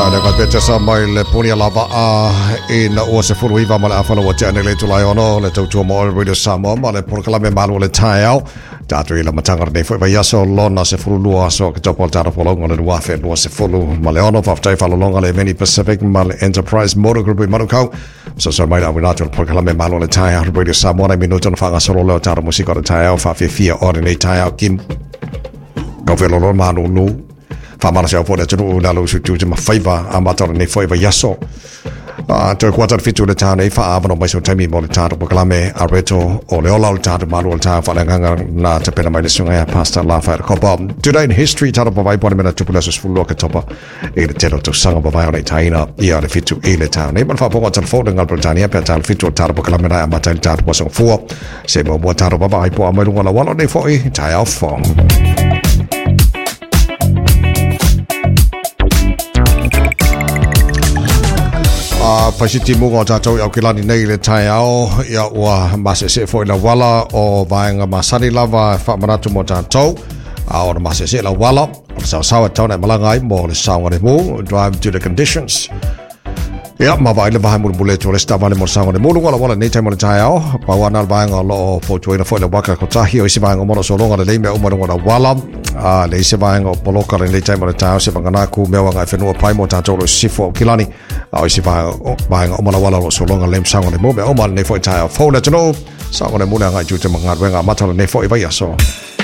Aina ka pete sa mai le punia lava ina o se furu iwa ma le awhana wa te ane le tulai ono le tautua mo ore radio Samoa ma le porokalame malu le tai au tātou i la matangara nei fwoi vai aso lona se furu lua aso ki topo al tāra polonga le nuafe lua se furu ma le ono whaftai whalolonga le Mini Pacific ma le Enterprise Motor Group i manukau so mai na winato le porokalame malu le tai au radio Samoa na minuto na whangasoro leo tāra musika le tai au whawhia ore nei tai au kim kawhelo lona manu nu Famana se opone tunu na lo su tu ma faiva amator ne faiva yaso to quarter fitu le tana e fa avano mai so tami mo le tana proclame areto o le ola le tana malu le tana fa nganga na te pena mai le sunga ya pasta la fa copa today in history tana pa vai pone mena tupula so fulo ka topa e le tero to sanga pa vai ona taina ia le fitu e le tana e man fa ponga telefone ngal Britania pe tana fitu tana proclame na amata le tana so fu se mo tana pa vai po mai lunga wala ne fo e tai au fo Pasiti mungo tātou au kilani nei le tai au ia ua masese foi la wala o vaenga masari lava whamaratu mo tātou o na masese la wala o le sausawa tauna e malangai mo le saungare mu drive to the conditions ia ma vai le vahe mule to le stavale mo le saungare mu lunga la wala nei tai mo le tai au pa wana le vaenga lo po tuina foi le waka kotahi o isi vaenga mono so longa le leime umarunga la wala le isi vaenga o poloka le nei tai mo le tai au se vanganaku mewa ngai whenua pai mo tātou lo sifo o kilani o isi vaenga o mana wala lo so longa le msango le mo me o mana nei foi tai au fau le tano saungare mu le ngai jute mga wenga matala nei foi vai aso